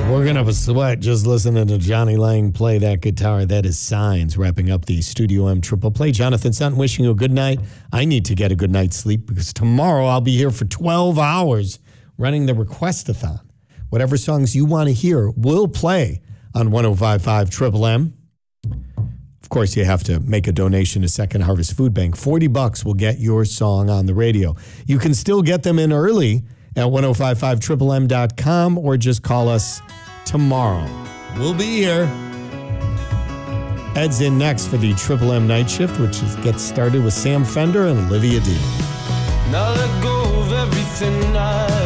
Working up a sweat just listening to Johnny Lang play that guitar. That is Signs, wrapping up the Studio M Triple Play. Jonathan Sutton wishing you a good night. I need to get a good night's sleep because tomorrow I'll be here for 12 hours running the Request-a-thon. Whatever songs you want to hear will play on 105.5 Triple M. Of course, you have to make a donation to Second Harvest Food Bank. $40 will get your song on the radio. You can still get them in early at 1055triplem.com or just call us tomorrow. We'll be here. Ed's in next for the Triple M Night Shift, which gets started with Sam Fender and Olivia Dean. Now let go of everything I